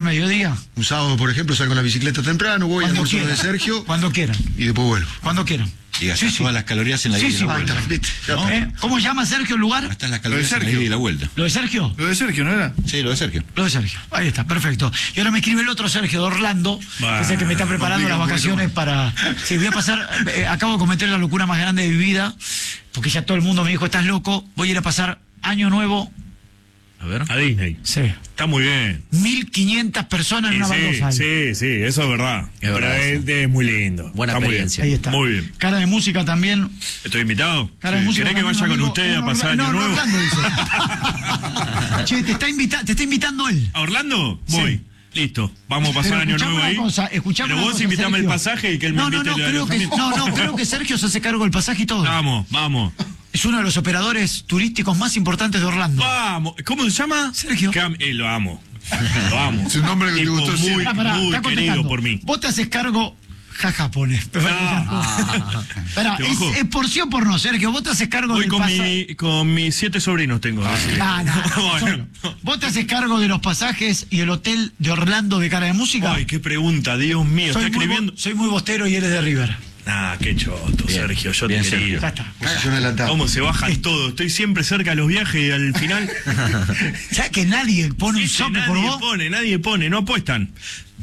mediodía. Un sábado, por ejemplo, salgo en la bicicleta temprano, voy al almuerzo de Sergio. Cuando quieran. Y después vuelvo. Cuando quieran. Y gastás todas las calorías en la ida y la vuelta. ¿No? ¿Cómo llama Sergio el lugar? Gastás las calorías en la ida y la vuelta. ¿Lo de Sergio? Lo de Sergio, ¿no era? Sí, lo de Sergio. Lo de Sergio. Ahí está, perfecto. Y ahora me escribe el otro Sergio de Orlando, que es el que me está preparando las vacaciones para... Sí, voy a pasar... acabo de cometer la locura más grande de mi vida, porque ya todo el mundo me dijo, estás loco, voy a ir a pasar Año Nuevo... A ver. A Disney. Sí. Está muy bien. 1.500 personas en una baldosa. Sí, eso es verdad. Es verdad, es muy lindo. Buena está experiencia. Ahí está. Muy bien. Cara de música también. ¿Estoy invitado? Cara de música. ¿Querés que vaya con usted a pasar Año Nuevo? Orlando dice. Che, te está invitando él. ¿A Orlando? Voy. Sí. Listo. Vamos a pasar Pero Año escuchame Nuevo una ahí. cosa, escuchame Pero una vos cosa, invitame el Sergio. pasaje y que él me invite al alojamiento. Creo que Sergio se hace cargo del pasaje y todo. Vamos. Es uno de los operadores turísticos más importantes de Orlando. Vamos. ¿Cómo se llama? Sergio. Lo amo. Lo amo. Es un nombre que te Tipo gustó muy, siempre. muy está querido contestando. por mí. Vos te haces cargo... Jaja pone. Esperá, ¿Te bajó? es por sí o por no, Sergio. Vos te haces cargo Voy del pasaje. con mis 7 sobrinos tengo. No, Bueno. Vos te haces cargo de los pasajes y el hotel de Orlando de Cara de Música. Ay, qué pregunta, Dios mío. ¿Está escribiendo? Soy muy bostero y eres de River. Qué choto, Bien, Sergio. Yo bien, te Sergio. quería. Ya está. Posición adelantada. ¿Cómo se bajan todo? Estoy siempre cerca de los viajes y al final. ¿Sabes que nadie pone un sope por vos? Nadie pone, no apuestan.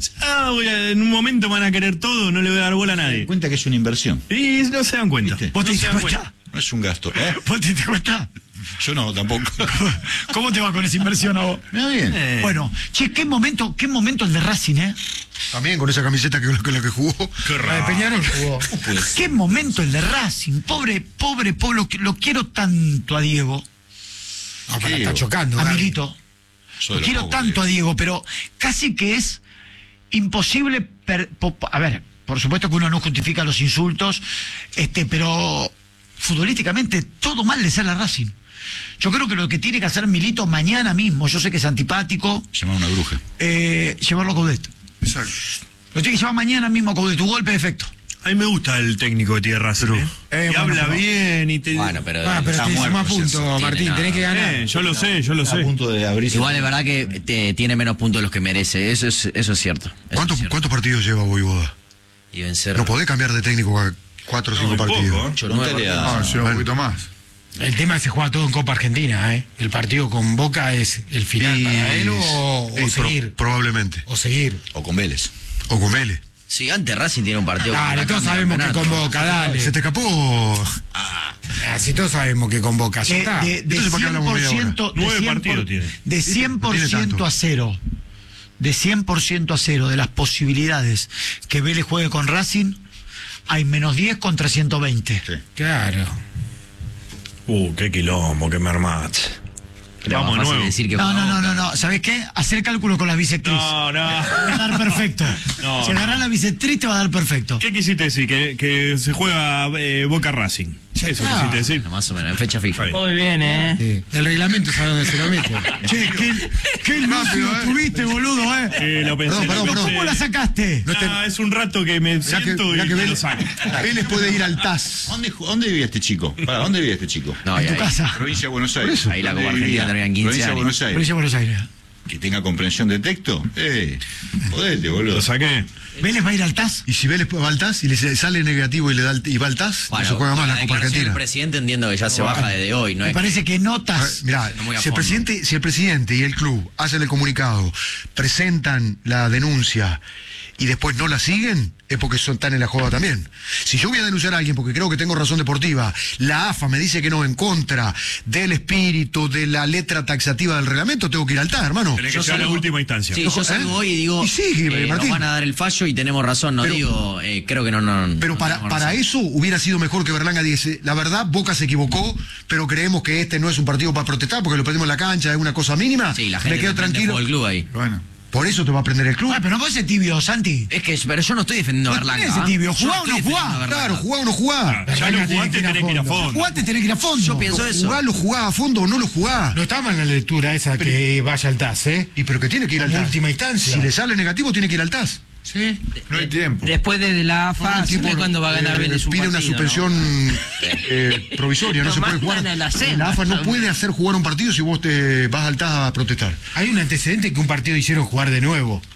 En un momento van a querer todo, no le voy a dar bola a nadie. Cuenta que es una inversión. Y no se dan cuenta. ¿Viste? ¿Vos te No diste se dan cuenta? No es un gasto. ¿Vos te diste cuenta? Yo no, tampoco. ¿Cómo te va con esa inversión a vos? Mira bien. Bueno, che, qué momento el de Racing, ¿eh? También con esa camiseta con la que jugó. Qué La de raro. Peñarol jugó. Qué momento el de Racing. Pobre pueblo, lo quiero tanto a Diego. No, pero está chocando. A Gaby. Milito. Soy Lo de quiero los tanto pobres. a Diego, pero casi que es imposible. A ver, por supuesto que uno no justifica los insultos, pero futbolísticamente todo mal le sale a Racing. Yo creo que lo que tiene que hacer Milito mañana mismo, yo sé que es antipático, Llamar a una bruja. llevarlo a Coudet. Exacto. Lo tiene que llevar mañana mismo a Coudet, tu golpe de efecto. A mí me gusta el técnico de Tierra Racing. Y bueno, habla pero- bien y te. Bueno, pero pero Está te muerto, suma puntos, tiene Martín, nada. tenés que ganar. Yo lo sé. A punto de abrirse. igual es verdad que tiene menos puntos de los que merece. Eso es cierto. ¿Cuántos partidos lleva Voivoda? Y vencer. No podés cambiar de técnico a 4 o 5 muy partidos. poco, ¿eh? Pregúntale a... lleva un poquito más. El tema es que se juega todo en Copa Argentina, ¿eh? El partido con Boca es el final para él o seguir. Probablemente. O seguir. O con Vélez. O con Vélez. Si antes Racing tiene un partido. Dale, todos sabemos que con Boca, dale. Se te escapó. Si todos sabemos que con Boca, ya está. De Entonces, ¿para qué hablamos media hora? 100%, 9 partidos tiene. De 100% a 0. De 100% a 0 de las posibilidades que Vélez juegue con Racing, hay menos 10 contra 120. Sí. Claro. Qué quilombo que me armaste. Era más Vamos de fácil nuevo. decir que No, juega no, Boca. no. ¿Sabés qué? Hacer cálculo con la bisectriz. No. Te va a dar perfecto. No, Si agarrás la bisectriz te va a dar perfecto. ¿Qué quisiste decir? Que se juega Boca Racing. Eso quisiste decir. Más o menos, en fecha fija. Está Muy bien, Sí. El reglamento sabe dónde se lo mete. Che, qué lúcido tuviste, boludo, Lo pensé. Perdón, lo pensé. ¿Cómo la sacaste? Es un rato que me siento Mirá y que lo Vélez, saco. Vélez puede ir al TAS. ¿Dónde vivía este chico? ¿Dónde vivía este chico? No, En tu ahí. casa. Provincia de Buenos Aires. Ahí la ¿Dónde Copa Argentina vivía? termina en 15 Provincia de años. Buenos Aires. Provincia de Buenos Aires. Que tenga comprensión de texto. Jodete, boludo. Lo saqué. ¿Vélez va a ir al TAS? Y si Vélez va al TAS y le sale negativo y va al TAS, no se juega más con la la Copa declaración del Argentina. presidente entiendo que ya se baja desde hoy, ¿no? Me es parece que no TAS. Mirá, No muy a si el fondo. presidente y el club hacen el comunicado, presentan la denuncia y después no la siguen, es porque están en la joda también. Si yo voy a denunciar a alguien porque creo que tengo razón deportiva, la AFA me dice que no, en contra del espíritu, de la letra taxativa del reglamento, tengo que ir al TAS, hermano. Tenés que llegar a la última instancia. Sí, yo salgo hoy y digo, Y sí, nos Martín. van a dar el fallo y tenemos razón, no Pero- digo, creo que no. Pero no para tenemos razón. eso hubiera sido mejor que Berlanga dice, la verdad, Boca se equivocó, pero creemos que este no es un partido para protestar porque lo perdimos en la cancha, es una cosa mínima. Sí, la me gente quedo tranquilo. el club ahí. Bueno. Por eso te va a prender el club. Ah, pero no puede ser tibio, Santi. Es que, pero yo no estoy defendiendo a No Berlanga. tenés ese tibio, Yo jugá o estoy no jugá. defendiendo a Berlanga. Claro, jugá o no jugá. Ya lo jugaste, tenés que ir a fondo. Jugaste, tenés que ir a fondo. Yo pienso eso. Lo jugá a fondo o no lo jugá. No está mal la lectura esa que vaya al TAS, ¿eh? Y pero que tiene que ir al Como TAS. última instancia. Si le sale negativo, tiene que ir al TAS. Sí. No hay tiempo. Después de la AFA, El tipo, cuando va a ganar Vélez un pide una partido, suspensión provisoria, no Lo se puede jugar. mandan a la cena. La AFA no puede hacer jugar un partido si vos te vas al TAS a protestar. Hay un antecedente que un partido hicieron jugar de nuevo.